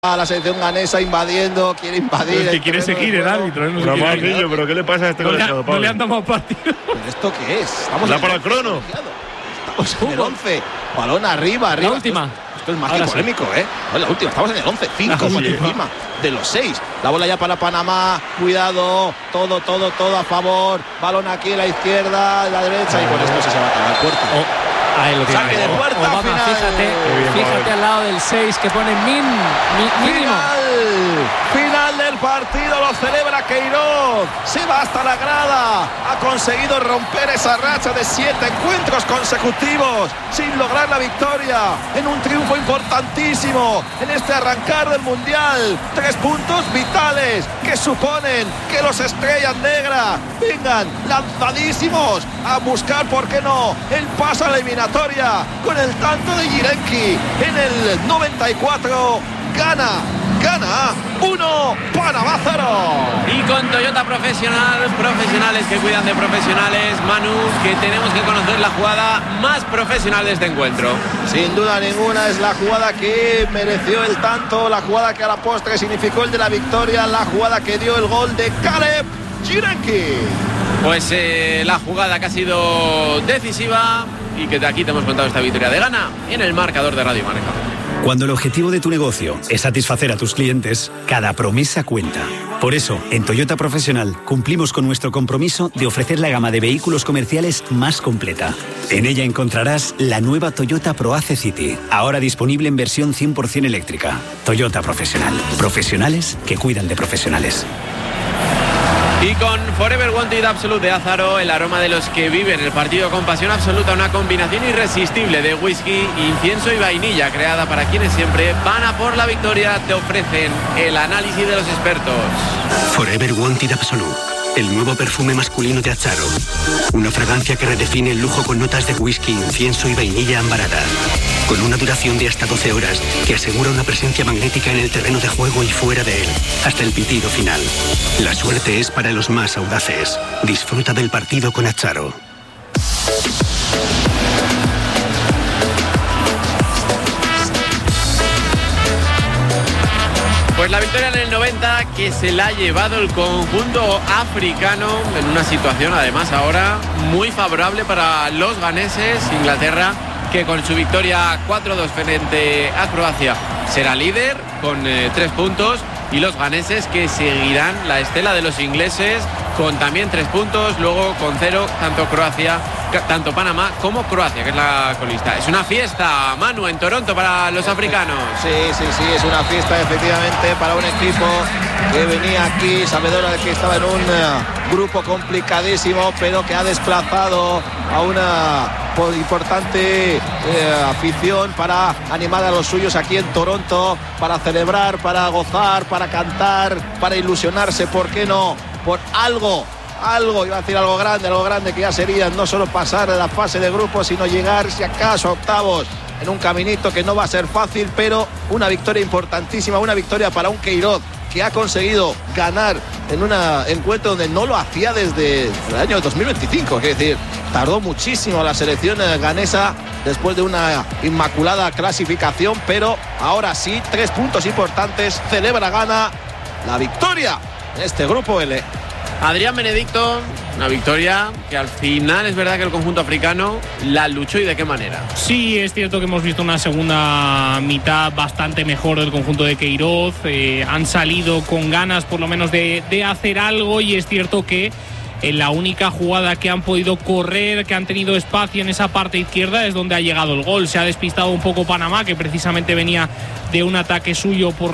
A la selección ganesa invadiendo, quiere invadir. Es que quiere seguir el árbitro, no sé qué. ¿Pero qué le pasa a este colegiado, Pablo? No le han tomado partido. ¿Pero esto qué es? Estamos ¿La para el crono? Estamos en el 11. Balón arriba. La última. Esto es más que polémico, ¿eh? No, la última, estamos en el 11. 5 por encima de los 6. La bola ya para Panamá. Cuidado. Todo a favor. Balón aquí a la izquierda, a la derecha. Y con esto se va a acabar puerta. Ahí lo tiene. Saque de puerta, Obama, final. fíjate al lado del 6 que pone mínimo. Final del partido, lo celebra Queiroz. Se va hasta la grada. Ha conseguido romper esa racha de 7 encuentros consecutivos sin lograr la victoria. En un triunfo importantísimo en este arrancar del Mundial. 3 puntos vitales que suponen que los Estrellas Negras vengan lanzadísimos a buscar, ¿por qué no?, el paso a la eliminatoria con el tanto de Jirenki en el 94. Gana 1, Panamá 0. Y con Toyota profesionales que cuidan de profesionales, Manu, que tenemos que conocer la jugada más profesional de este encuentro. Sin duda ninguna es la jugada que mereció el tanto, la jugada que a la postre significó el de la victoria, la jugada que dio el gol de Caleb Jirenki. Pues la jugada que ha sido decisiva y que de aquí te hemos contado esta victoria de Ghana en el marcador de Radio Marca. Cuando el objetivo de tu negocio es satisfacer a tus clientes, cada promesa cuenta. Por eso, en Toyota Profesional cumplimos con nuestro compromiso de ofrecer la gama de vehículos comerciales más completa. En ella encontrarás la nueva Toyota ProAce City, ahora disponible en versión 100% eléctrica. Toyota Profesional. Profesionales que cuidan de profesionales. Y con Forever Wanted Absolute de Azaro, el aroma de los que viven el partido con pasión absoluta, una combinación irresistible de whisky, incienso y vainilla, creada para quienes siempre van a por la victoria, te ofrecen el análisis de los expertos. Forever Wanted Absolute, el nuevo perfume masculino de Azaro. Una fragancia que redefine el lujo con notas de whisky, incienso y vainilla ambarada. Con una duración de hasta 12 horas que asegura una presencia magnética en el terreno de juego y fuera de él, hasta el pitido final. La suerte es para los más audaces. Disfruta del partido con Azaro. Pues la victoria en el 90 que se la ha llevado el conjunto africano en una situación además ahora muy favorable para los ganeses. Inglaterra, que con su victoria 4-2 frente a Croacia será líder con 3 puntos, y los ganeses que seguirán la estela de los ingleses con también 3 puntos, luego con 0 tanto Panamá como Croacia, que es la colista. Es una fiesta, Manu, en Toronto para los africanos. Sí, es una fiesta efectivamente para un equipo que venía aquí, sabedora de que estaba en un grupo complicadísimo, pero que ha desplazado a una importante afición para animar a los suyos aquí en Toronto, para celebrar, para gozar, para cantar, para ilusionarse, ¿por qué no?, por algo, iba a decir algo grande, que ya sería no solo pasar de la fase de grupos, sino llegar, si acaso, a octavos, en un caminito que no va a ser fácil, pero una victoria importantísima, una victoria para un Queiroz que ha conseguido ganar en un encuentro donde no lo hacía desde el año 2025, es decir, tardó muchísimo la selección ganesa después de una inmaculada clasificación, pero ahora sí, 3 puntos importantes, celebra Ghana la victoria en este grupo L. Adrián Benedicto, una victoria que al final es verdad que el conjunto africano la luchó, y de qué manera. Sí, es cierto que hemos visto una segunda mitad bastante mejor del conjunto de Queiroz. Han salido con ganas por lo menos de hacer algo, y es cierto que en la única jugada que han podido correr, que han tenido espacio en esa parte izquierda, es donde ha llegado el gol. Se ha despistado un poco Panamá, que precisamente venía de un ataque suyo por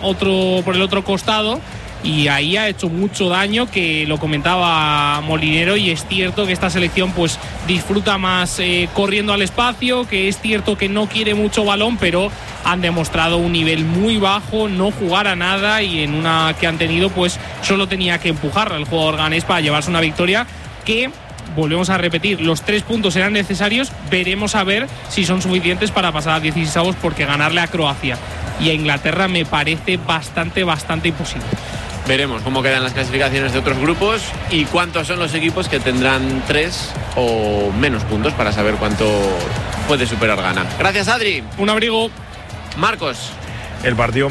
el otro costado, y ahí ha hecho mucho daño, que lo comentaba Molinero, y es cierto que esta selección pues disfruta más corriendo al espacio, que es cierto que no quiere mucho balón, pero han demostrado un nivel muy bajo, no jugar a nada, y en una que han tenido pues solo tenía que empujar al jugador ganés para llevarse una victoria que, volvemos a repetir, los 3 puntos eran necesarios. Veremos a ver si son suficientes para pasar a 16avos, porque ganarle a Croacia y a Inglaterra me parece bastante imposible. Veremos cómo quedan las clasificaciones de otros grupos y cuántos son los equipos que tendrán 3 o menos puntos para saber cuánto puede superar Ghana. Gracias, Adri. Un abrigo. Marcos. El partido más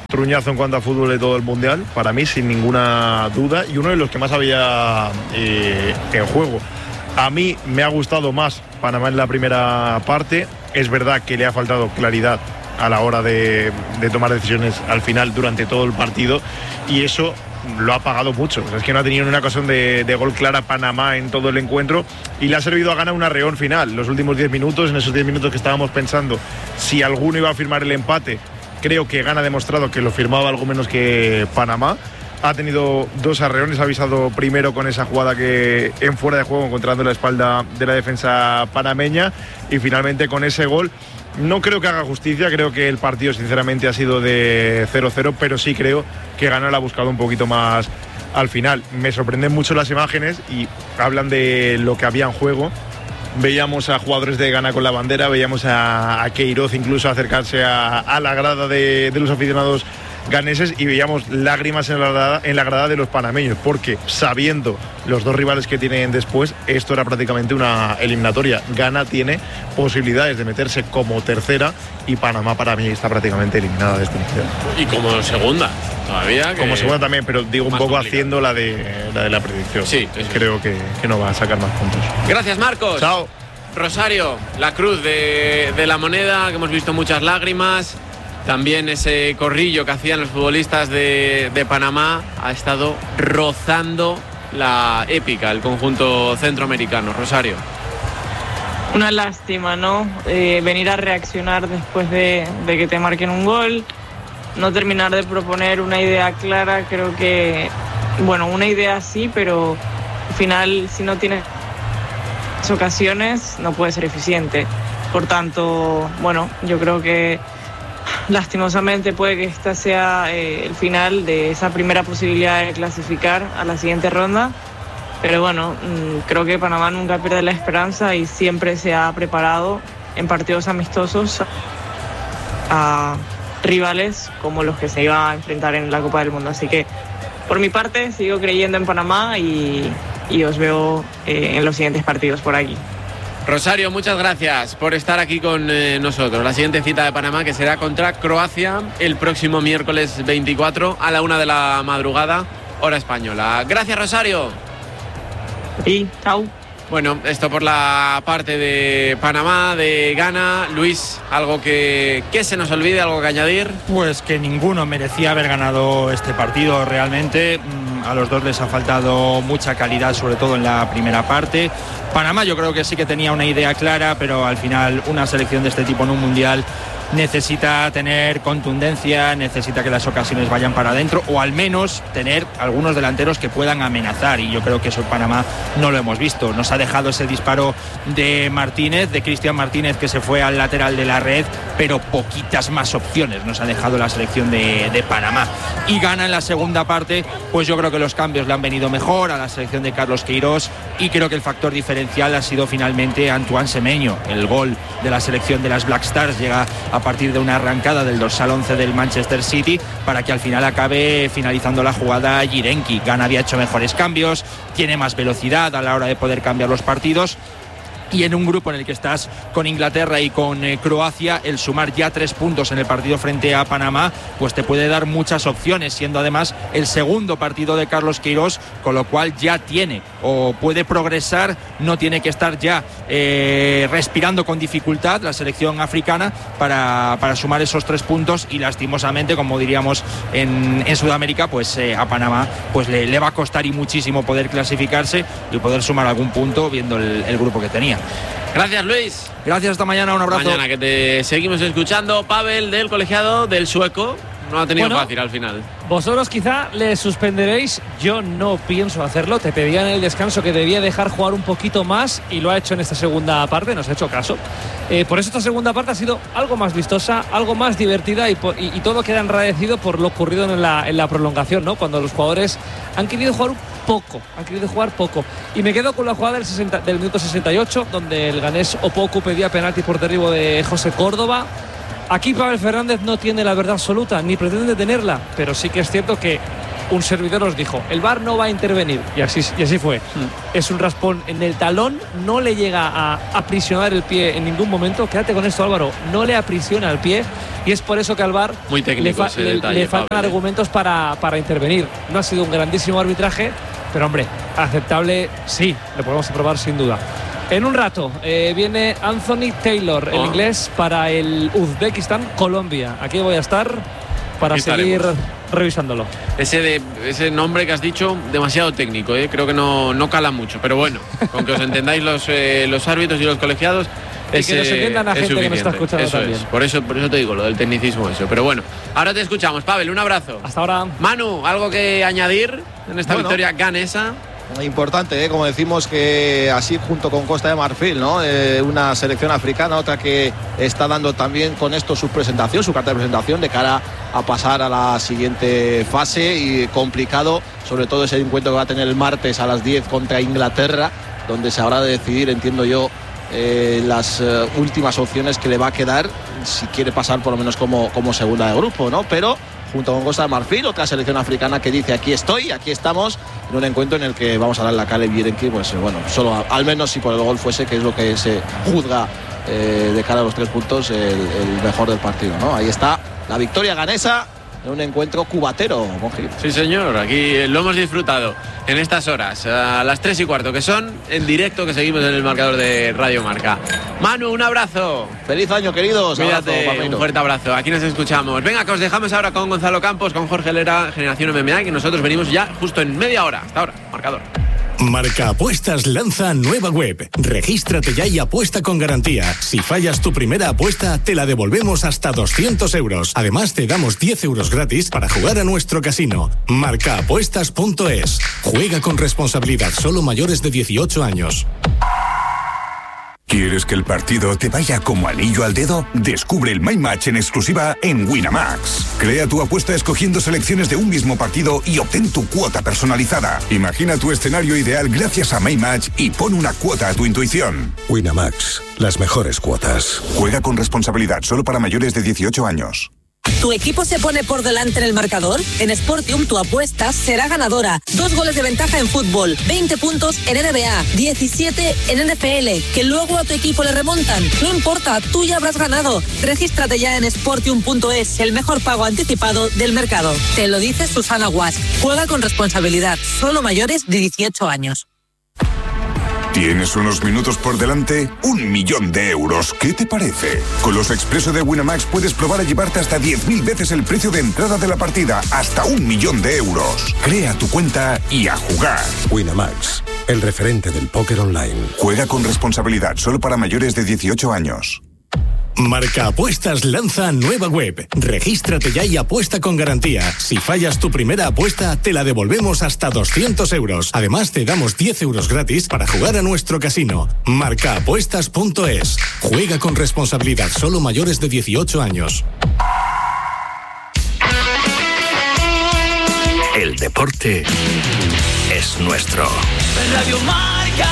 truñazo en cuanto a fútbol de todo el mundial, para mí sin ninguna duda, y uno de los que más había en juego. A mí me ha gustado más Panamá en la primera parte. Es verdad que le ha faltado claridad a la hora de tomar decisiones al final durante todo el partido, y eso lo ha pagado mucho. Es que no ha tenido ni una ocasión de gol clara Panamá en todo el encuentro, y le ha servido a ganar un arreón final. Los últimos 10 minutos, en esos 10 minutos que estábamos pensando si alguno iba a firmar el empate, creo que Ghana ha demostrado que lo firmaba algo menos que Panamá. Ha tenido 2 arreones, ha avisado primero con esa jugada que en fuera de juego, encontrando la espalda de la defensa panameña, y finalmente con ese gol. No creo que haga justicia, creo que el partido sinceramente ha sido de 0-0, pero sí creo que Ghana la ha buscado un poquito más al final. Me sorprenden mucho las imágenes y hablan de lo que había en juego. Veíamos a jugadores de Ghana con la bandera, veíamos a Queiroz incluso acercarse a la grada de los aficionados ganeses, y veíamos lágrimas en la grada de los panameños, porque sabiendo los 2 rivales que tienen después, esto era prácticamente una eliminatoria. Ghana tiene posibilidades de meterse como tercera, y Panamá para mí está prácticamente eliminada de este mundial. Y como segunda todavía. Como segunda también, pero digo un poco complicado, haciendo la de la predicción. Sí, creo que no va a sacar más puntos. Gracias, Marcos. Chao. Rosario, la cruz de la moneda, que hemos visto muchas lágrimas. También ese corrillo que hacían los futbolistas de Panamá ha estado rozando la épica, el conjunto centroamericano. Rosario. Una lástima, ¿no? Venir a reaccionar después de que te marquen un gol, no terminar de proponer una idea clara. Creo que, bueno, una idea sí, pero al final, si no tienes ocasiones, no puede ser eficiente. Por tanto, bueno, yo creo que lastimosamente puede que esta sea el final de esa primera posibilidad de clasificar a la siguiente ronda, pero bueno, creo que Panamá nunca pierde la esperanza y siempre se ha preparado en partidos amistosos a rivales como los que se iba a enfrentar en la Copa del Mundo. Así que por mi parte sigo creyendo en Panamá y os veo en los siguientes partidos por aquí. Rosario, muchas gracias por estar aquí con nosotros. La siguiente cita de Panamá, que será contra Croacia el próximo miércoles 24 a la 1 de la madrugada, hora española. Gracias, Rosario. Sí, chao. Bueno, esto por la parte de Panamá, de Ghana. Luis, ¿algo que se nos olvide, algo que añadir? Pues que ninguno merecía haber ganado este partido realmente. A los dos les ha faltado mucha calidad, sobre todo en la primera parte. Panamá yo creo que sí que tenía una idea clara, pero al final una selección de este tipo en un mundial necesita tener contundencia, necesita que las ocasiones vayan para adentro, o al menos tener algunos delanteros que puedan amenazar, y yo creo que eso en Panamá no lo hemos visto. Nos ha dejado ese disparo de Martínez, de Cristian Martínez, que se fue al lateral de la red, pero poquitas más opciones nos ha dejado la selección de Panamá. Y Ghana en la segunda parte, pues yo creo que los cambios le han venido mejor a la selección de Carlos Queiroz, y creo que el factor diferencial ha sido finalmente Antoine Semenyo. El gol de la selección de las Black Stars llega a partir de una arrancada del dorsal 11 del Manchester City, para que al final acabe finalizando la jugada Jirenki. Ghana había hecho mejores cambios, tiene más velocidad a la hora de poder cambiar los partidos, y en un grupo en el que estás con Inglaterra y con Croacia, el sumar ya 3 puntos en el partido frente a Panamá pues te puede dar muchas opciones, siendo además el segundo partido de Carlos Queiroz, con lo cual ya tiene o puede progresar, no tiene que estar ya respirando con dificultad la selección africana para sumar esos 3 puntos, y lastimosamente, como diríamos en Sudamérica, pues a Panamá pues le va a costar y muchísimo poder clasificarse y poder sumar algún punto viendo el grupo que tenía. Gracias, Luis. Gracias, hasta mañana, un abrazo. Mañana que te seguimos escuchando. Pavel, del colegiado del sueco, no ha tenido fácil al final. Vosotros quizá le suspenderéis, yo no pienso hacerlo. Te pedía en el descanso que debía dejar jugar un poquito más y lo ha hecho en esta segunda parte, nos ha hecho caso. Por eso esta segunda parte ha sido algo más vistosa, algo más divertida, y todo queda enradecido por lo ocurrido en la prolongación, ¿no? Cuando los jugadores han querido jugar poco. Y me quedo con la jugada del minuto 68, donde el ganés Opoku pedía penalti por derribo de José Córdoba. Aquí Pavel Fernández no tiene la verdad absoluta, ni pretende tenerla, pero sí que es cierto que un servidor os dijo, el VAR no va a intervenir, y así fue. Es un raspón en el talón, no le llega a aprisionar el pie en ningún momento. Quédate con esto, Álvaro, no le aprisiona el pie, y es por eso que al VAR muy técnico le faltan argumentos para intervenir. No ha sido un grandísimo arbitraje, pero hombre, aceptable sí, lo podemos aprobar sin duda. En un rato viene Anthony Taylor, el inglés, para el Uzbekistán, Colombia. Aquí voy a estar para aquí seguir revisándolo. Ese nombre que has dicho, demasiado técnico, creo que no cala mucho, pero bueno, con que os entendáis los árbitros y los colegiados. Y que nos entiendan la gente que nos está escuchando eso también. Por eso te digo lo del tecnicismo eso. Pero bueno, ahora te escuchamos, Pavel, un abrazo. Hasta ahora. Manu, ¿algo que añadir en esta victoria ganesa? Importante, como decimos, que así junto con Costa de Marfil, ¿no? Una selección africana, otra que está dando también con esto su presentación, su carta de presentación de cara a pasar a la siguiente fase, y complicado, sobre todo ese encuentro que va a tener el martes a las 10 contra Inglaterra, donde se habrá de decidir, entiendo yo, las últimas opciones que le va a quedar si quiere pasar por lo menos como segunda de grupo, ¿no? Pero junto con Costa de Marfil, otra selección africana que dice aquí estoy, aquí estamos, en un encuentro en el que vamos a dar la cara y Birenki, pues bueno, solo al menos si por el gol fuese, que es lo que se juzga de cara a los 3 puntos, el mejor del partido, ¿no? Ahí está la victoria ganesa en un encuentro cubatero, Monji. Sí, señor, aquí lo hemos disfrutado en estas horas, a las 3:15, que son en directo, que seguimos en el marcador de Radio Marca. Manu, un abrazo. Feliz año, queridos. Cuídate, un fuerte abrazo. Aquí nos escuchamos. Venga, que os dejamos ahora con Gonzalo Campos, con Jorge Lera, Generación MMA, que nosotros venimos ya justo en media hora. Hasta ahora, marcador. Marca Apuestas lanza nueva web. Regístrate ya y apuesta con garantía. Si fallas tu primera apuesta, te la devolvemos hasta 200 euros. Además, te damos 10 euros gratis para jugar a nuestro casino. Marcaapuestas.es. Juega con responsabilidad, solo mayores de 18 años. ¿Quieres que el partido te vaya como anillo al dedo? Descubre el My Match en exclusiva en Winamax. Crea tu apuesta escogiendo selecciones de un mismo partido y obtén tu cuota personalizada. Imagina tu escenario ideal gracias a My Match y pon una cuota a tu intuición. Winamax, las mejores cuotas. Juega con responsabilidad, solo para mayores de 18 años. ¿Tu equipo se pone por delante en el marcador? En Sportium tu apuesta será ganadora. 2 goles de ventaja en fútbol, 20 puntos en NBA, 17 en NFL, que luego a tu equipo le remontan. No importa, tú ya habrás ganado. Regístrate ya en Sportium.es, el mejor pago anticipado del mercado. Te lo dice Susana Guas. Juega con responsabilidad, solo mayores de 18 años. ¿Tienes unos minutos por delante? 1 millón de euros. ¿Qué te parece? Con los Expreso de Winamax puedes probar a llevarte hasta 10.000 veces el precio de entrada de la partida. Hasta 1 millón de euros. Crea tu cuenta y a jugar. Winamax, el referente del póker online. Juega con responsabilidad, solo para mayores de 18 años. Marca Apuestas lanza nueva web. Regístrate ya y apuesta con garantía. Si fallas tu primera apuesta, te la devolvemos hasta 200 euros. Además, te damos 10 euros gratis para jugar a nuestro casino. Marcaapuestas.es. Juega con responsabilidad, solo mayores de 18 años. El deporte es nuestro. Radio Marca.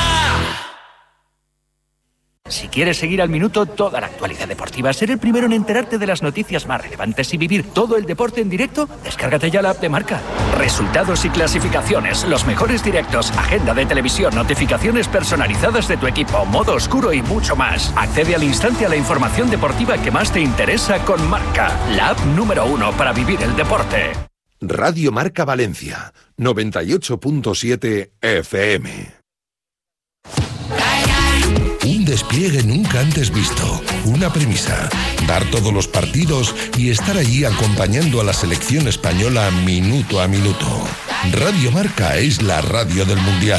Si quieres seguir al minuto toda la actualidad deportiva, ser el primero en enterarte de las noticias más relevantes y vivir todo el deporte en directo, descárgate ya la app de Marca. Resultados y clasificaciones, los mejores directos, agenda de televisión, notificaciones personalizadas de tu equipo, modo oscuro y mucho más. Accede al instante a la información deportiva que más te interesa con Marca, la app número 1 para vivir el deporte. Radio Marca Valencia, 98.7 FM. Un despliegue nunca antes visto, una premisa, dar todos los partidos y estar allí acompañando a la selección española minuto a minuto. Radio Marca es la radio del Mundial.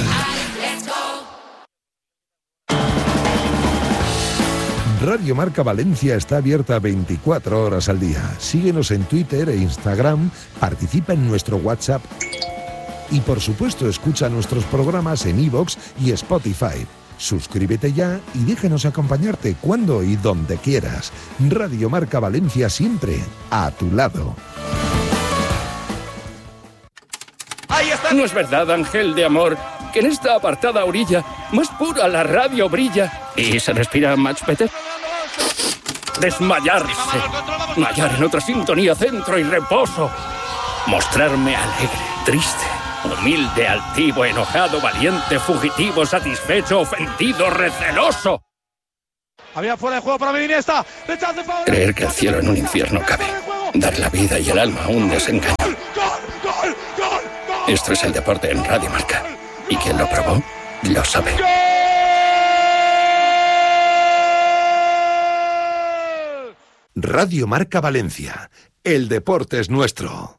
Radio Marca Valencia está abierta 24 horas al día. Síguenos en Twitter e Instagram, participa en nuestro WhatsApp y por supuesto escucha nuestros programas en iVoox y Spotify. Suscríbete ya y déjanos acompañarte cuando y donde quieras. Radio Marca Valencia, siempre a tu lado. ¿No es verdad, ángel de amor, que en esta apartada orilla más pura la radio brilla y se respira much better? Desmayarse, hallar en otra sintonía centro y reposo, mostrarme alegre, triste, humilde, altivo, enojado, valiente, fugitivo, satisfecho, ofendido, receloso. Había fuera de juego para mí Iniesta. Creer que el cielo en un infierno cabe. Dar la vida y el alma a un desengaño. Esto es el deporte en Radio Marca. Y quien lo probó, lo sabe. Radio Marca Valencia. El deporte es nuestro.